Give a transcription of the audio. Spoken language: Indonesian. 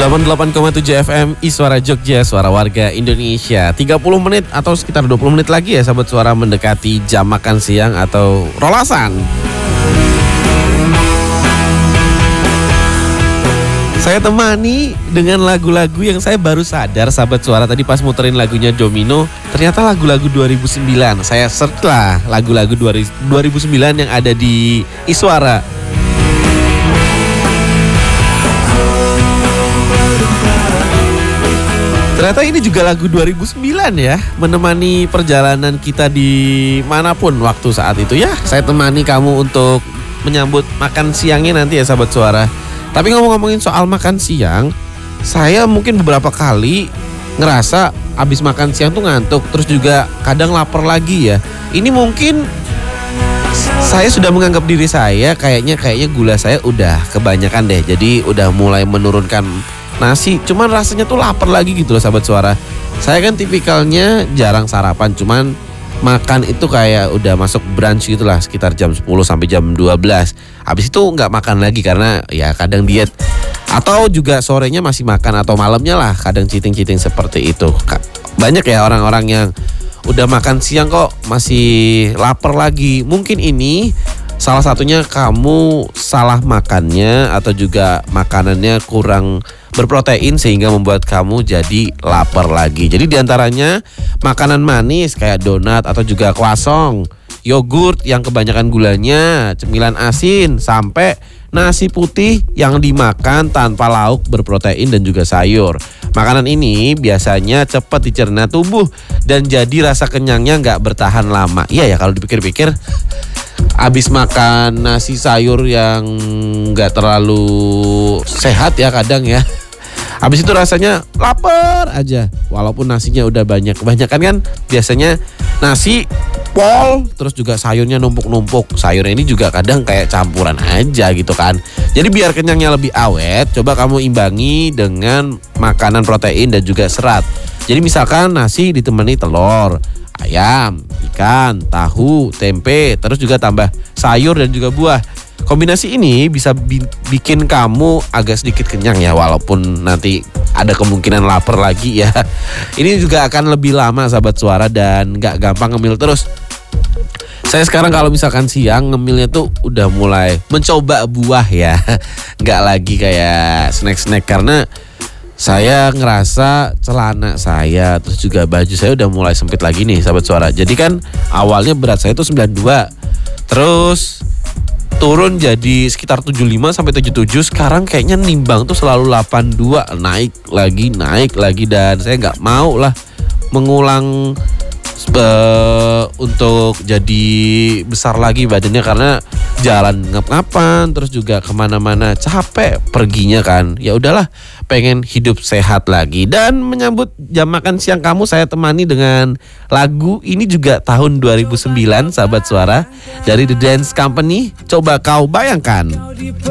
88,7 FM Iswara Jogja, suara warga Indonesia. 30 menit atau sekitar 20 menit lagi ya sahabat suara mendekati jam makan siang atau rolasan. Saya temani dengan lagu-lagu yang saya baru sadar sahabat suara tadi pas muterin lagunya Domino, ternyata lagu-lagu 2009. Saya search lah lagu-lagu 2009 yang ada di Iswara. Ternyata ini juga lagu 2009 ya, menemani perjalanan kita di manapun waktu saat itu ya. Saya temani kamu untuk menyambut makan siangnya nanti ya sahabat suara. Tapi ngomongin soal makan siang, saya mungkin beberapa kali ngerasa abis makan siang tuh ngantuk, terus juga kadang lapar lagi ya. Ini mungkin saya sudah menganggap diri saya kayaknya gula saya udah kebanyakan deh. Jadi udah mulai menurunkan nasi, cuman rasanya tuh lapar lagi gitu loh sahabat suara. Saya kan tipikalnya jarang sarapan, cuman makan itu kayak udah masuk brunch gitu lah, sekitar jam 10 sampai jam 12. Habis itu nggak makan lagi karena ya kadang diet, atau juga sorenya masih makan, atau malamnya lah kadang cheating seperti itu. Banyak ya orang-orang yang udah makan siang kok masih lapar lagi. Mungkin ini salah satunya kamu salah makannya, atau juga makanannya kurang berprotein sehingga membuat kamu jadi lapar lagi. Jadi diantaranya makanan manis kayak donat atau juga croissant, yogurt yang kebanyakan gulanya, cemilan asin, sampai nasi putih yang dimakan tanpa lauk berprotein dan juga sayur. Makanan ini biasanya cepat dicerna tubuh dan jadi rasa kenyangnya nggak bertahan lama. Iya ya, kalau dipikir-pikir abis makan nasi sayur yang nggak terlalu sehat ya kadang ya, habis itu rasanya lapar aja walaupun nasinya udah banyak. Kebanyakan kan biasanya nasi pol, terus juga sayurnya numpuk-numpuk. Sayurnya ini juga kadang kayak campuran aja gitu kan. Jadi biar kenyangnya lebih awet, coba kamu imbangi dengan makanan protein dan juga serat. Jadi misalkan nasi ditemani telur, ayam, ikan, tahu, tempe, terus juga tambah sayur dan juga buah. Kombinasi ini bisa bikin kamu agak sedikit kenyang ya, walaupun nanti ada kemungkinan lapar lagi ya. Ini juga akan lebih lama sahabat suara dan gak gampang ngemil terus. Saya sekarang kalau misalkan siang ngemilnya tuh udah mulai mencoba buah ya, gak lagi kayak snack-snack, karena saya ngerasa celana saya terus juga baju saya udah mulai sempit lagi nih sahabat suara. Jadi kan awalnya berat saya tuh 92, terus turun jadi sekitar 75 sampai 77. Sekarang kayaknya nimbang tuh selalu 82, naik lagi, dan saya nggak mau lah mengulang untuk jadi besar lagi badannya, karena jalan ngap-ngapan terus juga kemana-mana capek perginya kan. Ya udahlah, pengen hidup sehat lagi. Dan menyambut jam makan siang kamu, saya temani dengan lagu ini juga tahun 2009 sahabat suara, dari The Dance Company. Coba kau bayangkan.